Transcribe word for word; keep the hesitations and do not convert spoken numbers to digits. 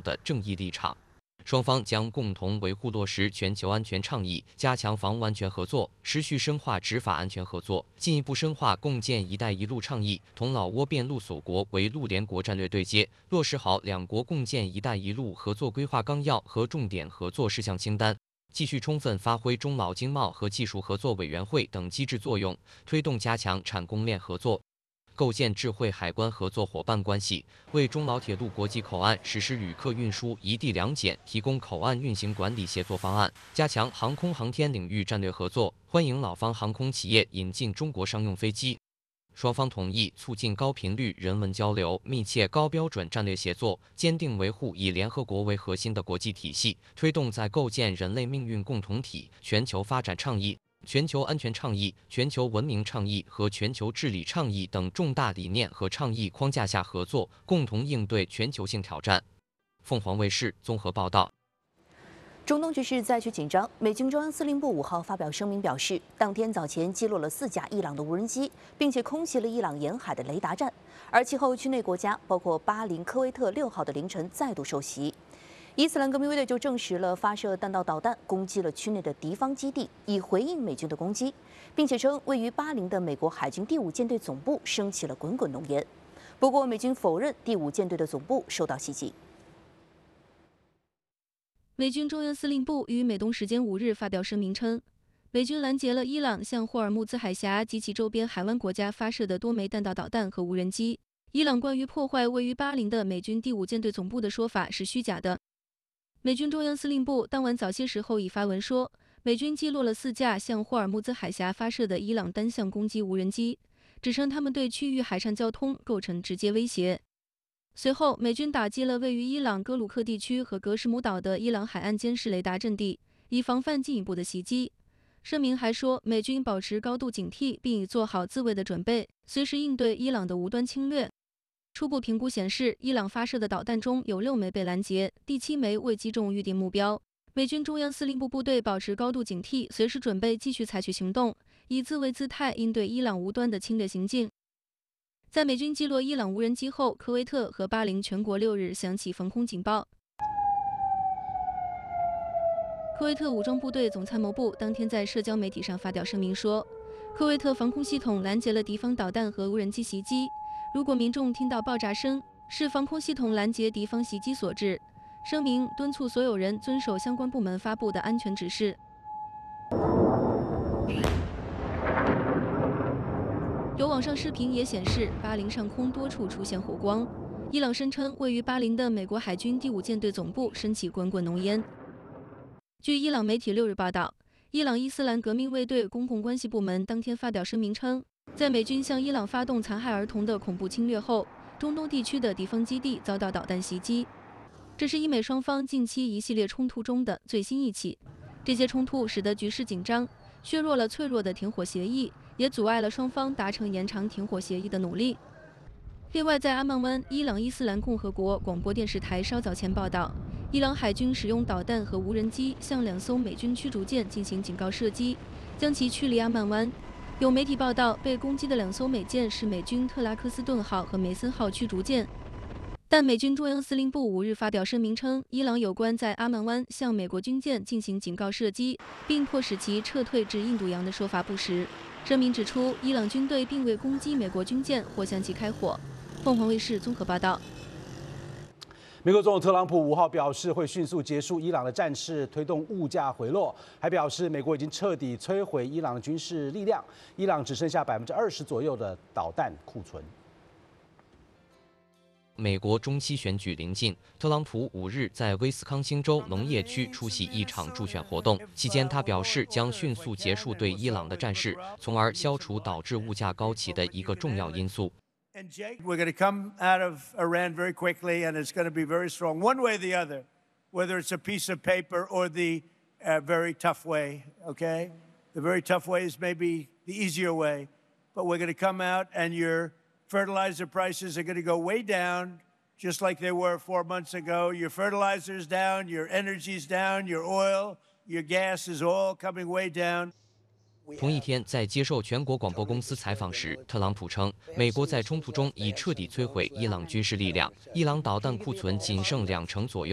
的正义立场。 双方将共同维护落实全球安全倡议，加强防务安全合作，持续深化执法安全合作，进一步深化共建“一带一路”倡议，同老挝变陆锁国为陆联国战略对接，落实好两国共建“一带一路”合作规划纲要和重点合作事项清单。 继续充分发挥中老经贸和技术合作委员会等机制作用，推动加强产供链合作。 构建智慧海关合作伙伴关系，为中老铁路国际口岸实施旅客运输一地两检提供口岸运行管理协作方案，加强航空航天领域战略合作，欢迎老方航空企业引进中国商用飞机。双方同意促进高频率人文交流，密切高标准战略协作，坚定维护以联合国为核心的国际体系，推动在构建人类命运共同体、全球发展倡议。 全球安全倡议、全球文明倡议和全球治理倡议等重大理念和倡议框架下合作，共同应对全球性挑战。凤凰卫视综合报道。 中东局势再趋紧张，美军中央司令部五号发表声明表示，当天早前击落了四架伊朗的无人机，并且空袭了伊朗沿海的雷达站。而其后区内国家，包括巴林、科威特，六号的凌晨再度受袭。 伊斯兰革命卫队就证实了发射弹道导弹攻击了区内的敌方基地，以回应美军的攻击，并且称位于巴林的美国海军第五舰队总部升起了滚滚浓烟。不过，美军否认第五舰队的总部受到袭击。 美军中央司令部于美东时间五日发表声明称，美军拦截了伊朗向霍尔木兹海峡及其周边海湾国家发射的多枚弹道导弹和无人机。伊朗关于破坏位于巴林的美军第五舰队总部的说法是虚假的。 美军中央司令部当晚早些时候已发文说，美军击落了四架向霍尔木兹海峡发射的伊朗单向攻击无人机，指称他们对区域海上交通构成直接威胁。随后，美军打击了位于伊朗哥鲁克地区和格什姆岛的伊朗海岸监视雷达阵地，以防范进一步的袭击。声明还说，美军保持高度警惕，并已做好自卫的准备，随时应对伊朗的无端侵略。 初步评估显示，伊朗发射的导弹中有六枚被拦截，第七枚未击中预定目标。美军中央司令部部队保持高度警惕，随时准备继续采取行动，以自卫姿态应对伊朗无端的侵略行径。在美军击落伊朗无人机后，科威特和巴林全国六日响起防空警报。科威特武装部队总参谋部当天在社交媒体上发表声明说，科威特防空系统拦截了敌方导弹和无人机袭击。 如果民众听到爆炸声，是防空系统拦截敌方袭击所致。声明敦促所有人遵守相关部门发布的安全指示。有网上视频也显示，巴林上空多处出现火光。伊朗声称，位于巴林的美国海军第五舰队总部升起滚滚浓烟。据伊朗媒体六日报道，伊朗伊斯兰革命卫队公共关系部门当天发表声明称。 在美军向伊朗发动残害儿童的恐怖侵略后，中东地区的敌方基地遭到导弹袭击。这是伊美双方近期一系列冲突中的最新一起。这些冲突使得局势紧张，削弱了脆弱的停火协议，也阻碍了双方达成延长停火协议的努力。另外，在阿曼湾，伊朗伊斯兰共和国广播电视台稍早前报道，伊朗海军使用导弹和无人机向两艘美军驱逐舰进行警告射击，将其驱离阿曼湾。 有媒体报道，被攻击的两艘美舰是美军特拉克斯顿号和梅森号驱逐舰。但美军中央司令部五日发表声明称，伊朗有关在阿曼湾向美国军舰进行警告射击，并迫使其撤退至印度洋的说法不实。声明指出，伊朗军队并未攻击美国军舰或向其开火。凤凰卫视综合报道。 美国总统特朗普五号表示，会迅速结束伊朗的战事，推动物价回落，还表示美国已经彻底摧毁伊朗的军事力量，伊朗只剩下百分之二十左右的导弹库存。 美国中期选举临近，特朗普五日在威斯康星州农业区出席一场助选活动，期间他表示将迅速结束对伊朗的战事，从而消除导致物价高企的一个重要因素。 And Jake, we're going to come out of Iran very quickly, and it's going to be very strong, one way or the other, whether it's a piece of paper or the uh, very tough way, okay? The very tough way is maybe the easier way, but we're going to come out, and your fertilizer prices are going to go way down, just like they were four months ago. Your fertilizer's down, your energy's down, your oil, your gas is all coming way down. 同一天，在接受全国广播公司采访时，特朗普称，美国在冲突中已彻底摧毁伊朗军事力量，伊朗导弹库存仅剩两成左右。